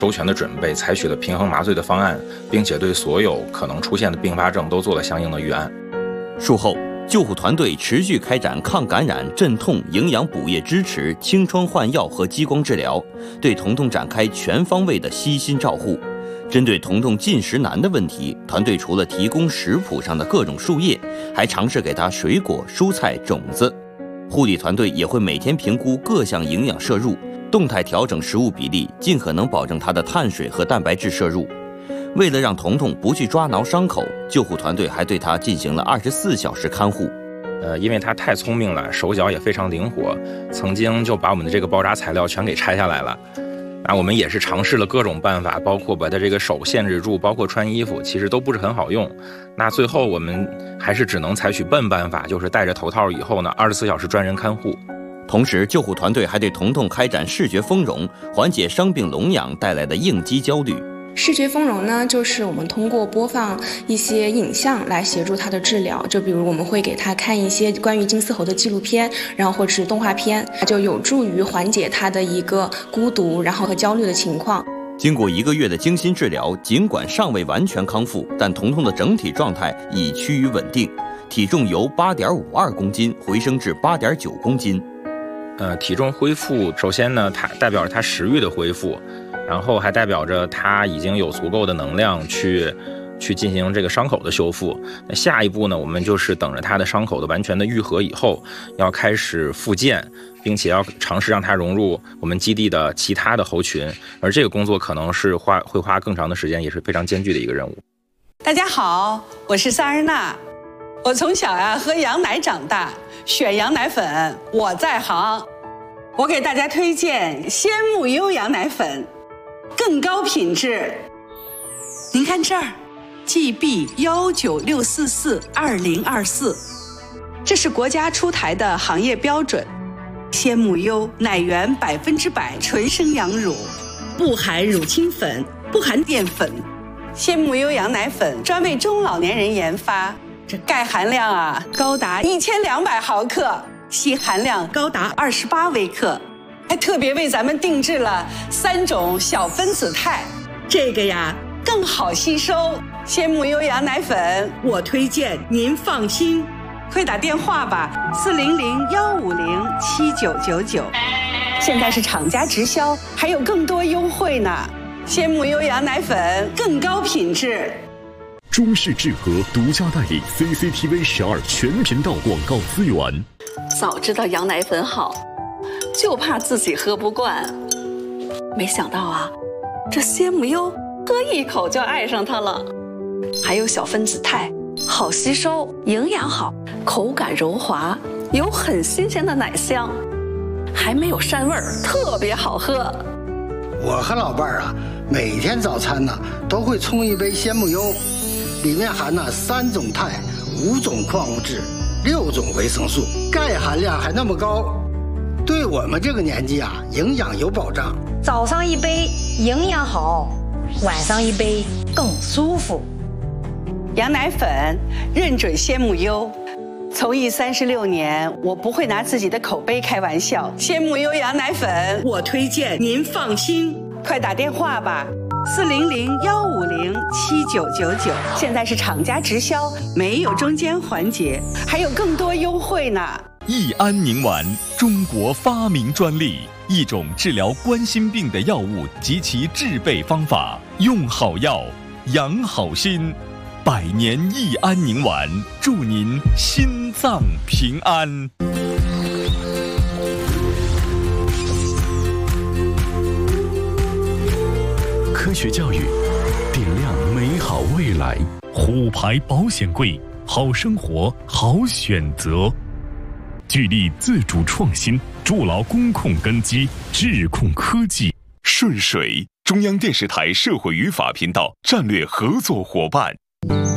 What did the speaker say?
周全的准备，采取了平衡麻醉的方案，并且对所有可能出现的并发症都做了相应的预案。 术后，救护团队持续开展抗感染、镇痛、营养补液支持、清创换药和激光治疗，对彤彤展开全方位的悉心照护。针对彤彤进食难的问题，团队除了提供食谱上的各种树叶，还尝试给他水果、蔬菜、种子。护理团队也会每天评估各项营养摄入，动态调整食物比例，尽可能保证他的碳水和蛋白质摄入。为了让彤彤不去抓挠伤口，救护团队还对他进行了24小时看护。 因为他太聪明了，手脚也非常灵活，曾经就把我们的这个包扎材料全给拆下来了。那我们也是尝试了各种办法，包括把他这个手限制住，包括穿衣服，其实都不是很好用。那最后我们还是只能采取笨办法，就是戴着头套以后呢，24小时专人看护。 同时，救护团队还对彤彤开展视觉丰容，缓解伤病聋哑带来的应激焦虑。 视觉丰容呢，就是我们通过播放一些影像来协助他的治疗，就比如我们会给他看一些关于金丝猴的纪录片，然后或者是动画片，就有助于缓解他的一个孤独然后和焦虑的情况。 经过1个月的精心治疗，尽管尚未完全康复，但彤彤的整体状态已趋于稳定，体重由8.52公斤回升至8.9公斤。 体重恢复，首先呢，它代表着他食欲的恢复，然后还代表着他已经有足够的能量去进行这个伤口的修复。那下一步呢，我们就是等着他的伤口的完全的愈合以后，要开始复健，并且要尝试让他融入我们基地的其他的猴群，而这个工作可能是会花更长的时间，也是非常艰巨的一个任务。 大家好，我是萨尔娜。我从小喝羊奶长大，选羊奶粉我在行。我给大家推荐鲜木优羊奶粉，更高品质。您看这儿 GB196442024，这是国家出台的行业标准。鲜木优奶源100%纯生羊乳，不含乳清粉，不含淀粉。鲜木优羊奶粉专为中老年人研发，这钙含量高达1200毫克，硒含量高达28微克，还特别为咱们定制了3种小分子肽，这个更好吸收。鲜木优羊奶粉我推荐，您放心，快打电话吧，400-150-7999，现在是厂家直销，还有更多优惠呢。鲜木优羊奶粉更高品质。 中视智和独家代理 CCTV 12全频道广告资源。 早知道羊奶粉好，就怕自己喝不惯。没想到这鲜木优喝一口就爱上它了。还有小分子肽，好吸收，营养好，口感柔滑，有很新鲜的奶香，还没有膻味儿，特别好喝。 我和老伴儿每天早餐都会冲一杯鲜木优，里面含3种肽、5种矿物质、6种维生素，钙含量还那么高，对我们这个年纪营养有保障。 早上一杯营养好，晚上一杯更舒服。 羊奶粉认准鲜木优，从艺36年，我不会拿自己的口碑开玩笑。鲜木优羊奶粉我推荐，您放心，快打电话吧，400-150-7999，现在是厂家直销，没有中间环节，还有更多优惠呢。 益安宁丸，中国发明专利，一种治疗冠心病的药物及其制备方法，用好药，养好心。100年益安宁丸，祝您心脏平安。 科学教育，点亮美好未来。 虎牌保险柜，好生活，好选择。聚力自主创新，筑牢工控根基，智控科技。顺水，中央电视台社会与法频道战略合作伙伴。